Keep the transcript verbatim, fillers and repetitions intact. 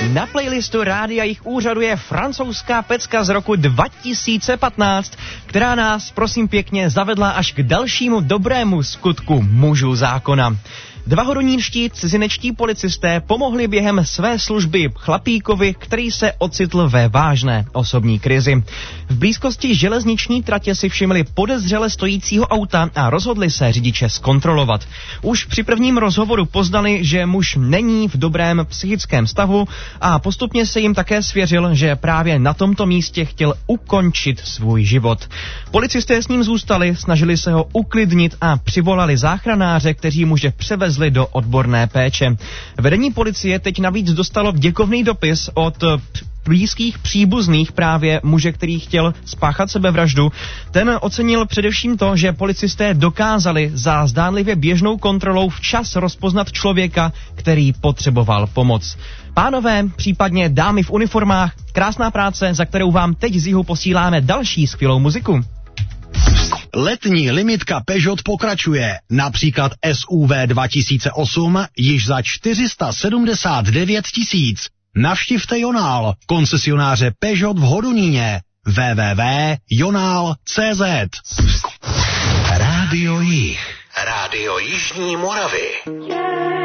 Na playlistu Rádia Jich úřaduje francouzská pecka z roku dva tisíce patnáct, která nás, prosím pěkně, zavedla až k dalšímu dobrému skutku mužů zákona. Dva hodonínští cizinečtí policisté pomohli během své služby chlapíkovi, který se ocitl ve vážné osobní krizi. V blízkosti železniční tratě si všimli podezřele stojícího auta a rozhodli se řidiče zkontrolovat. Už při prvním rozhovoru poznali, že muž není v dobrém psychickém stavu a postupně se jim také svěřil, že právě na tomto místě chtěl ukončit svůj život. Policisté s ním zůstali, snažili se ho uklidnit a přivolali záchranáře, kteří muže převezli do odborné péče. Vedení policie teď navíc dostalo děkovný dopis od blízkých příbuzných právě muže, který chtěl spáchat sebevraždu. Ten ocenil především to, že policisté dokázali za zdánlivě běžnou kontrolou včas rozpoznat člověka, který potřeboval pomoc. Pánové, případně dámy v uniformách, krásná práce, za kterou vám teď z jihu posíláme další skvělou muziku. Letní limitka Peugeot pokračuje. Například S U V dva tisíce osm již za čtyři sta sedmdesát devět tisíc. Navštivte Jonál, koncesionáře Peugeot v Hodoníně. w w w tečka jonál tečka cz. Rádio Jih. Rádio Jižní Moravy.